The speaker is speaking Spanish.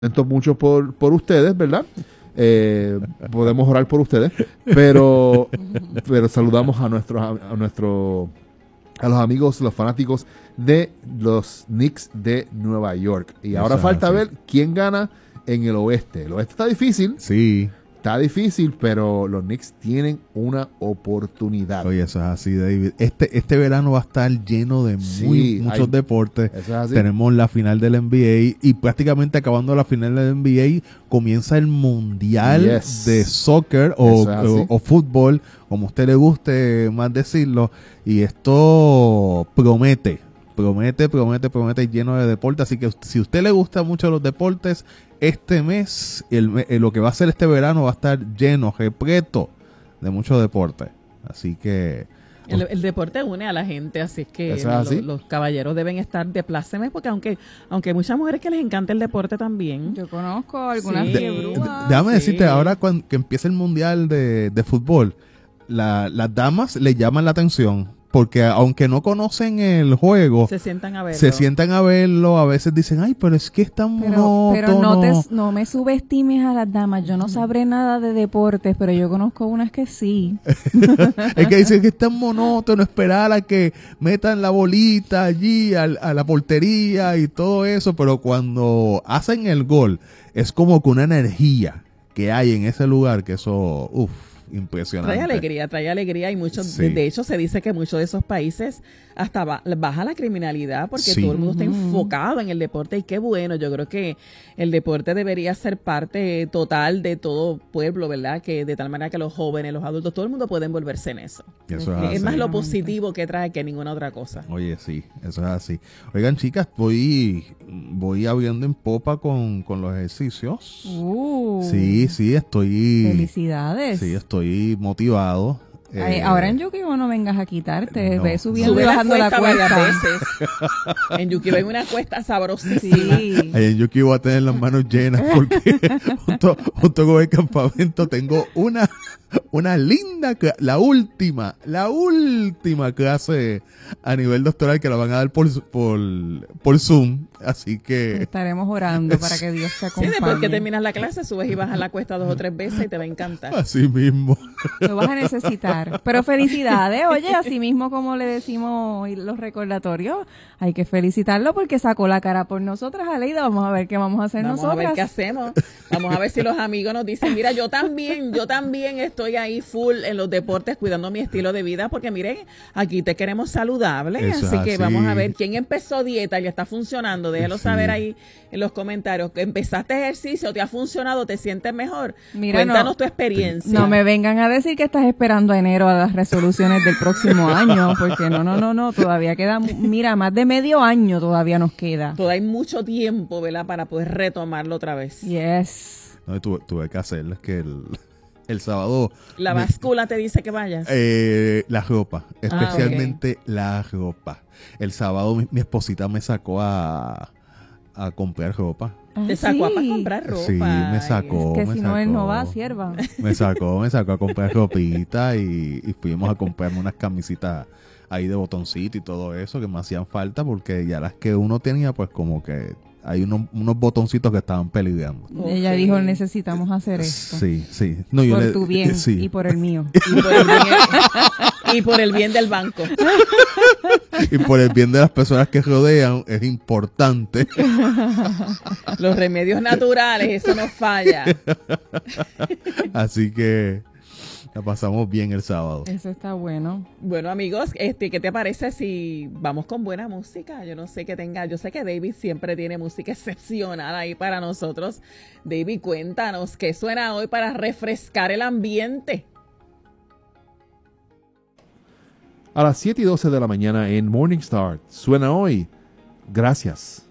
Siento mucho por ustedes, ¿verdad? Podemos orar por ustedes, pero saludamos a los amigos, los fanáticos de los Knicks de Nueva York. Y ahora falta ver quién gana en el oeste. El oeste está difícil. Sí. Está difícil, pero los Knicks tienen una oportunidad. Oye, eso es así, David. Este verano va a estar lleno de muchos deportes. Eso es así. Tenemos la final del NBA y prácticamente acabando la final del NBA comienza el mundial de soccer o fútbol, como a usted le guste más decirlo. Y esto promete lleno de deportes. Así que si a usted le gusta mucho los deportes, este mes, lo que va a ser este verano va a estar lleno, repleto de muchos deportes. Así que... El deporte une a la gente, así que los caballeros deben estar de plácemes, porque aunque hay muchas mujeres que les encanta el deporte también. Yo conozco algunas fiebrúas. Déjame decirte, ahora que empieza el mundial de fútbol, las damas le llaman la atención. Porque aunque no conocen el juego, se sientan a verlo, a veces dicen, ay, pero es que es tan monótono. Pero no me subestimes a las damas, yo no sabré nada de deportes, pero yo conozco unas que sí. Es que dicen que es tan monótono esperar a que metan la bolita allí a la portería y todo eso, pero cuando hacen el gol, es como que una energía que hay en ese lugar, que eso, impresionante. Trae alegría y muchos, de hecho se dice que muchos de esos países hasta baja la criminalidad porque todo el mundo está enfocado en el deporte y qué bueno, yo creo que el deporte debería ser parte total de todo pueblo, ¿verdad? Que de tal manera que los jóvenes, los adultos, todo el mundo puede envolverse en eso. Es más lo positivo que trae que ninguna otra cosa. Oye, sí, eso es así. Oigan, chicas, voy abriendo en popa con los ejercicios. Sí, estoy... Felicidades. Sí, estoy motivado. Ahora en Yukibo no vengas a quitarte, ve subiendo y bajando la cuesta. Veces. En Yukibo hay una cuesta sabrosísima. Sí. Ahí en Yukibo voy a tener las manos llenas porque junto con el campamento tengo una linda, la última clase a nivel doctoral que la van a dar por Zoom, así que estaremos orando para que Dios te acompañe. Sí, después que terminas la clase subes y bajas la cuesta 2 o 3 veces y te va a encantar. Así mismo. Lo vas a necesitar. Pero felicidades, oye, así mismo como le decimos los recordatorios, hay que felicitarlo porque sacó la cara por nosotras, Aleida. Vamos a ver qué vamos a hacer nosotras. Vamos a ver qué hacemos. Vamos a ver si los amigos nos dicen, mira, yo también estoy ahí full en los deportes cuidando mi estilo de vida porque miren, aquí te queremos saludable, así que vamos a ver quién empezó dieta y le está funcionando, déjalo saber ahí en los comentarios, empezaste ejercicio, te ha funcionado, te sientes mejor, mira, cuéntanos tu experiencia. No me vengan a decir que estás esperando a enero a las resoluciones del próximo año, porque no, todavía queda, mira, más de medio año todavía nos queda. Todavía hay mucho tiempo, ¿verdad? Para poder retomarlo otra vez. Yes. No, tuve que hacerlo, es que el sábado... ¿La báscula te dice que vayas? La ropa, especialmente la ropa. El sábado mi esposita me sacó a comprar ropa. ¿Te sacó para comprar ropa? Sí, me sacó. Es que si no, él no va, sierva. Me sacó a comprar ropita y fuimos a comprarme unas camisitas ahí de botoncito y todo eso que me hacían falta porque ya las que uno tenía pues como que hay unos botoncitos que estaban peligrando. Ella dijo, necesitamos hacer esto. Sí. No, por tu bien y por el mío. Y por el bien del banco. Y por el bien de las personas que rodean, es importante. Los remedios naturales, eso no falla. Así que la pasamos bien el sábado. Eso está bueno. Bueno, amigos, ¿qué te parece si vamos con buena música? Yo no sé yo sé que David siempre tiene música excepcional ahí para nosotros. David, cuéntanos, ¿qué suena hoy para refrescar el ambiente? A las 7:12 de la mañana en Morning Star suena hoy Gracias.